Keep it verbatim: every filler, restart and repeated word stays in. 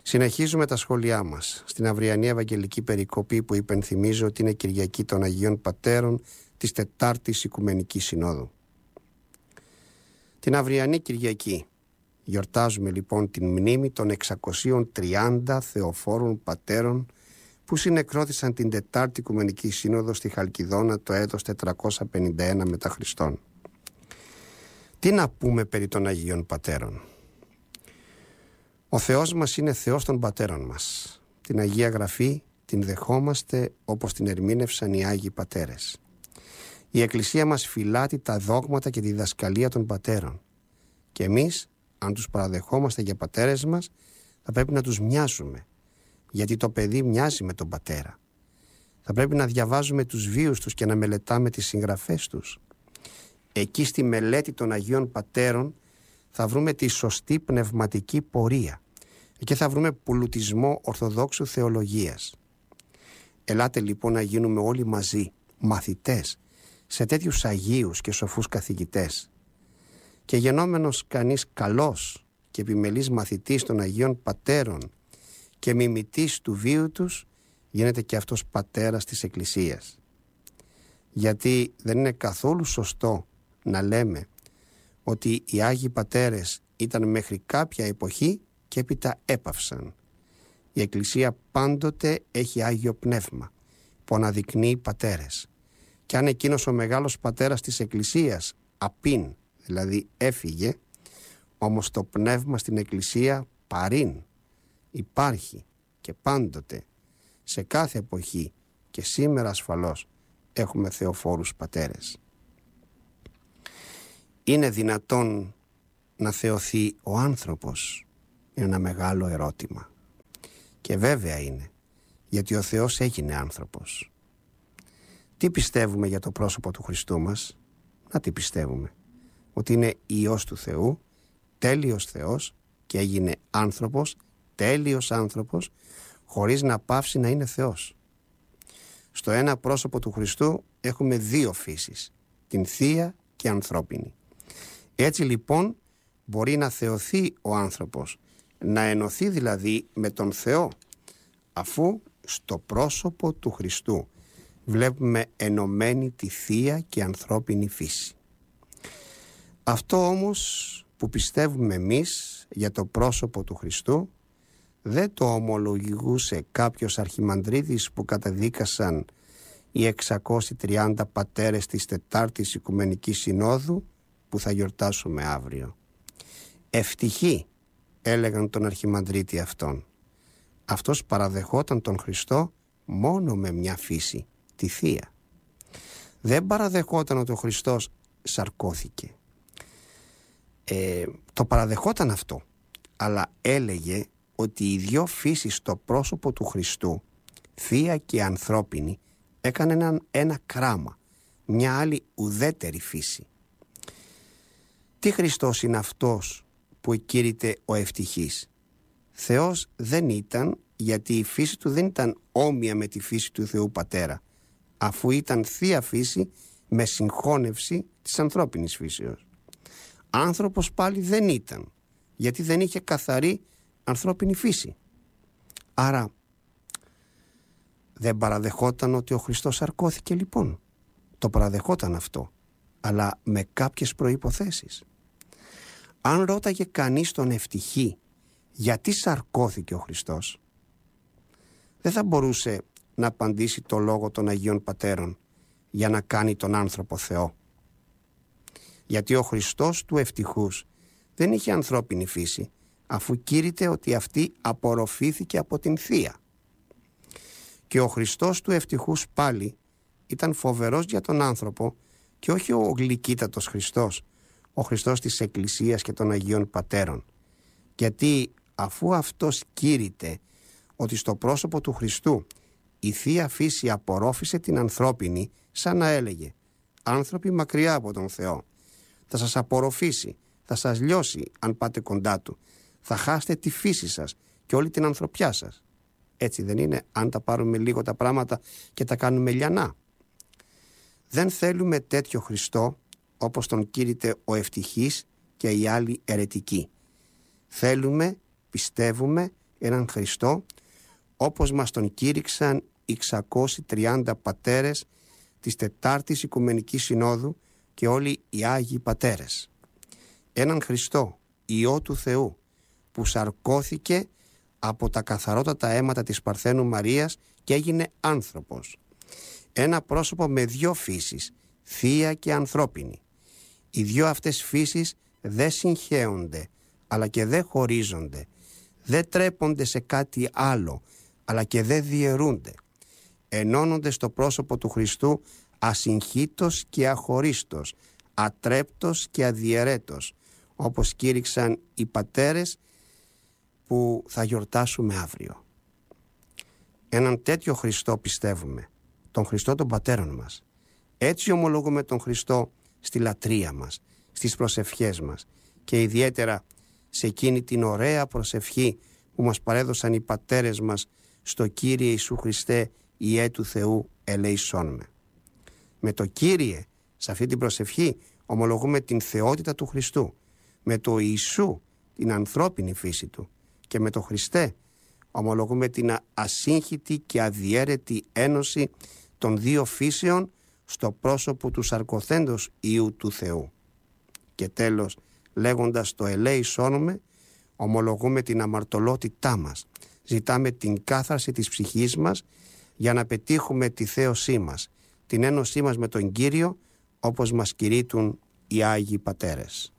Συνεχίζουμε τα σχόλιά μας στην αυριανή Ευαγγελική Περικοπή που υπενθυμίζω ότι είναι Κυριακή των Αγίων Πατέρων της Τετάρτης Οικουμενικής Συνόδου. Την αυριανή Κυριακή γιορτάζουμε λοιπόν την μνήμη των εξακοσίων τριάντα θεοφόρων πατέρων που συνεκρώθησαν την Τετάρτη Οικουμενική Σύνοδο στη Χαλκιδόνα το έτος τετρακόσια πενήντα ένα μετά Χριστόν. Τι να πούμε περί των Αγίων Πατέρων? Ο Θεός μας είναι Θεός των πατέρων μας. Την Αγία Γραφή την δεχόμαστε όπως την ερμήνευσαν οι Άγιοι Πατέρες. Η Εκκλησία μας φυλάττει τα δόγματα και τη διδασκαλία των πατέρων. Και εμείς, αν τους παραδεχόμαστε για πατέρες μας, θα πρέπει να τους μοιάζουμε. Γιατί το παιδί μοιάζει με τον πατέρα. Θα πρέπει να διαβάζουμε τους βίους τους και να μελετάμε τις συγγραφές τους. Εκεί στη μελέτη των Αγίων Πατέρων θα βρούμε τη σωστή πνευματική πορεία. Εκεί θα βρούμε πλουτισμό ορθοδόξου θεολογίας. Ελάτε λοιπόν να γίνουμε όλοι μαζί μαθητές σε τέτοιους Αγίους και σοφούς καθηγητές. Και γενόμενος κανείς καλός και επιμελής μαθητής των Αγίων Πατέρων και μιμητής του βίου τους, γίνεται και αυτός πατέρας της Εκκλησίας. Γιατί δεν είναι καθόλου σωστό να λέμε ότι οι Άγιοι Πατέρες ήταν μέχρι κάποια εποχή και έπειτα έπαυσαν. Η Εκκλησία πάντοτε έχει Άγιο Πνεύμα που αναδεικνύει πατέρες. Και αν εκείνος ο μεγάλος πατέρας της Εκκλησίας απήν, δηλαδή έφυγε, όμως το Πνεύμα στην Εκκλησία παρήν υπάρχει και πάντοτε, σε κάθε εποχή και σήμερα ασφαλώς έχουμε θεοφόρους πατέρες. Είναι δυνατόν να θεωθεί ο άνθρωπος? Είναι ένα μεγάλο ερώτημα. Και βέβαια είναι, γιατί ο Θεός έγινε άνθρωπος. Τι πιστεύουμε για το πρόσωπο του Χριστού μας? Να τι πιστεύουμε? Ότι είναι Υιός του Θεού, τέλειος Θεός και έγινε άνθρωπος, τέλειος άνθρωπος, χωρίς να πάυσει να είναι Θεός. Στο ένα πρόσωπο του Χριστού έχουμε δύο φύσεις, την θεία και ανθρώπινη. Έτσι λοιπόν μπορεί να θεωθεί ο άνθρωπος, να ενωθεί δηλαδή με τον Θεό, αφού στο πρόσωπο του Χριστού βλέπουμε ενωμένη τη θεία και ανθρώπινη φύση. Αυτό όμως που πιστεύουμε εμείς για το πρόσωπο του Χριστού δεν το ομολογούσε κάποιος αρχιμανδρίτης που καταδίκασαν οι εξακόσιοι τριάντα πατέρες της Τετάρτης Οικουμενικής Συνόδου που θα γιορτάσουμε αύριο. Ευτυχή, έλεγαν τον αρχιμανδρίτη αυτόν. Αυτός παραδεχόταν τον Χριστό μόνο με μια φύση, τη θεία. Δεν παραδεχόταν ότι ο Χριστός σαρκώθηκε. Ε, το παραδεχόταν αυτό, αλλά έλεγε ότι οι δυο φύσεις στο πρόσωπο του Χριστού, θεία και ανθρώπινη, έκανε ένα, ένα κράμα, μια άλλη ουδέτερη φύση. Τι Χριστός είναι αυτός που εκήρυται ο ευτυχής? Θεός δεν ήταν, γιατί η φύση του δεν ήταν όμοια με τη φύση του Θεού Πατέρα, αφού ήταν θεία φύση με συγχώνευση της ανθρώπινης φύσεως. Άνθρωπος πάλι δεν ήταν, γιατί δεν είχε καθαρή ανθρώπινη φύση. Άρα δεν παραδεχόταν ότι ο Χριστός σαρκώθηκε λοιπόν? Το παραδεχόταν αυτό, αλλά με κάποιες προϋποθέσεις. Αν ρώταγε κανείς τον ευτυχή γιατί σαρκώθηκε ο Χριστός, δεν θα μπορούσε να απαντήσει το λόγο των Αγίων Πατέρων για να κάνει τον άνθρωπο Θεό. Γιατί ο Χριστός του ευτυχούς δεν είχε ανθρώπινη φύση, αφού κήρυτε ότι αυτή απορροφήθηκε από την θεία. Και ο Χριστός του ευτυχούς πάλι ήταν φοβερός για τον άνθρωπο και όχι ο γλυκύτατος Χριστός, ο Χριστός της Εκκλησίας και των Αγίων Πατέρων. Γιατί αφού αυτός κήρυτε ότι στο πρόσωπο του Χριστού η θεία φύση απορρόφησε την ανθρώπινη, σαν να έλεγε «Άνθρωποι μακριά από τον Θεό, θα σας απορροφήσει, θα σας λιώσει αν πάτε κοντά του, θα χάσετε τη φύση σας και όλη την ανθρωπιά σας». Έτσι δεν είναι, αν τα πάρουμε λίγο τα πράγματα και τα κάνουμε λιανά? Δεν θέλουμε τέτοιο Χριστό όπως τον κήρυτε ο ευτυχής και οι άλλοι αιρετικοί. Θέλουμε, πιστεύουμε έναν Χριστό όπως μας τον κήρυξαν οι εξακόσιοι τριάντα πατέρες της Τετάρτης Οικουμενικής Συνόδου και όλοι οι Άγιοι Πατέρες. Έναν Χριστό, Υιό του Θεού, που σαρκώθηκε από τα καθαρότατα αίματα της Παρθένου Μαρίας και έγινε άνθρωπος. Ένα πρόσωπο με δυο φύσεις, θεία και ανθρώπινη. Οι δυο αυτές φύσεις δεν συγχέονται, αλλά και δεν χωρίζονται. Δεν τρέπονται σε κάτι άλλο, αλλά και δεν διαιρούνται. Ενώνονται στο πρόσωπο του Χριστού ασυγχύτως και αχωρίστως, ατρέπτος και αδιαιρέτος, όπως κήρυξαν οι πατέρες που θα γιορτάσουμε αύριο. Έναν τέτοιο Χριστό πιστεύουμε, τον Χριστό των πατέρων μας. Έτσι ομολογούμε τον Χριστό στη λατρεία μας, στις προσευχές μας και ιδιαίτερα σε εκείνη την ωραία προσευχή που μας παρέδωσαν οι πατέρες μας στο Κύριε Ιησού Χριστέ, Υιέ του Θεού, ελέησόν με. Με το Κύριε, σε αυτή την προσευχή, ομολογούμε την θεότητα του Χριστού, με το Ιησού την ανθρώπινη φύση του και με το Χριστέ ομολογούμε την ασύγχυτη και αδιέρετη ένωση των δύο φύσεων στο πρόσωπο του σαρκωθέντος Υιού του Θεού. Και τέλος, λέγοντας το ελέησόν με, ομολογούμε την αμαρτωλότητά μας. Ζητάμε την κάθαρση της ψυχής μας για να πετύχουμε τη θέωσή μας, την ένωσή μας με τον Κύριο, όπως μας κηρύττουν οι Άγιοι Πατέρες.